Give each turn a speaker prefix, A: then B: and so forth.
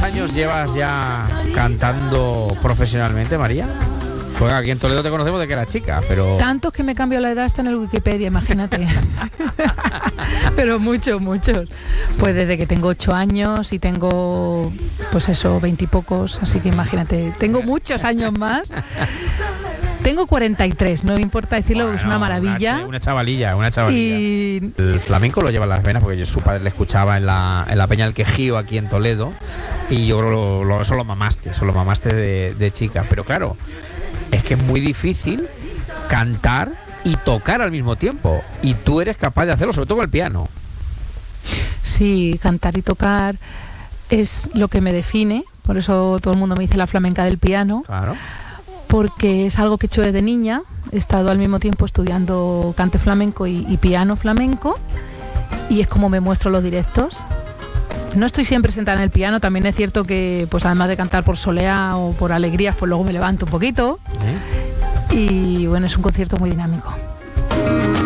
A: años llevas ya cantando profesionalmente, María? Pues aquí en Toledo te conocemos de que eras chica, pero...
B: Tantos que me cambio la edad hasta en el Wikipedia, imagínate. Pero muchos. Pues desde que tengo 8 años y tengo, pues eso, 20 y pocos, así que imagínate, tengo muchos años más. Tengo 43, no importa decirlo, porque es una maravilla.
A: Una chavalilla.
B: Y...
A: El flamenco lo lleva en las venas porque su padre le escuchaba en la Peña del Quejío aquí en Toledo, y yo creo que eso lo mamaste de chica. Pero claro, es que es muy difícil cantar y tocar al mismo tiempo, y tú eres capaz de hacerlo, sobre todo con el piano.
B: Sí, cantar y tocar es lo que me define, por eso todo el mundo me dice la flamenca del piano.
A: Claro.
B: Porque es algo que he hecho desde niña. He estado al mismo tiempo estudiando cante flamenco y piano flamenco, y es como me muestro los directos. No estoy siempre sentada en el piano, también es cierto que pues además de cantar por soleá o por alegrías, pues luego me levanto un poquito. Y bueno, es un concierto muy dinámico.